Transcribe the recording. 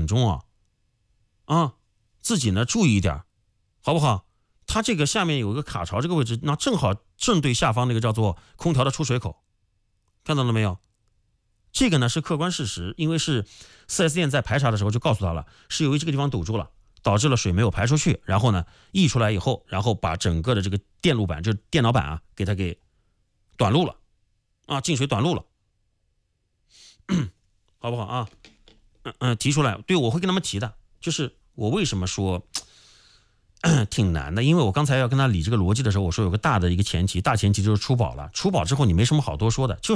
钟自己呢注意一点，好不好？它这个下面有一个卡槽这个位置，那正好正对下方那个叫做空调的出水口，看到了没有？这个呢是客观事实，因为是 4S 店在排查的时候就告诉他了，是由于这个地方堵住了，导致了水没有排出去，然后呢溢出来以后，然后把整个的这个电路板，就是电脑板给它给短路了进水短路了，好不好啊？提出来，对，我会跟他们提的，就是我为什么说挺难的，因为我刚才要跟他理这个逻辑的时候，我说有个大的一个前提，大前提就是出保了，出保之后你没什么好多说的，就